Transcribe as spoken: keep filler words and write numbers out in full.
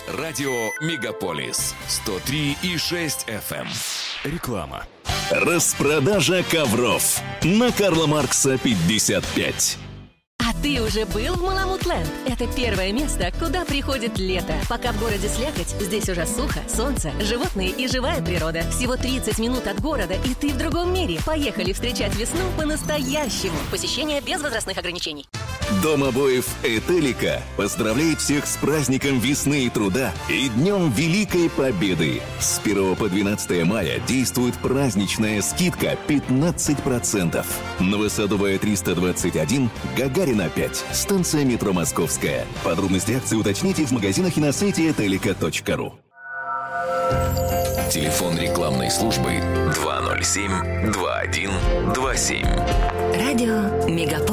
Радио «Мегаполис» сто три и шесть эф эм. Реклама. Распродажа ковров на Карла Маркса пятьдесят пять. А ты уже был в Маламут-ленд? Это первое место, куда приходит лето. Пока в городе слякоть, здесь уже сухо, солнце, животные и живая природа. Всего тридцать минут от города, и ты в другом мире. Поехали встречать весну по-настоящему. Посещение без возрастных ограничений. Дом обоев «Этелика» поздравляет всех с праздником весны и труда и Днем Великой Победы. С первого по двенадцатое мая действует праздничная скидка пятнадцать процентов. Новосадовая триста двадцать один, Гагарина пять, станция метро Московская. Подробности акции уточните в магазинах и на сайте этелика точка ру. Телефон рекламной службы два ноль семь два один два семь. Радио «Мегаполис».